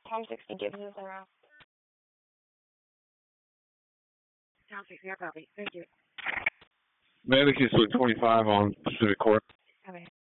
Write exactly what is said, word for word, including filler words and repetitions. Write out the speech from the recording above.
Tom sixty Gibbs is around. Tom sixty, I copy. Thank you. Medic is with twenty-five on Pacific Court. Okay.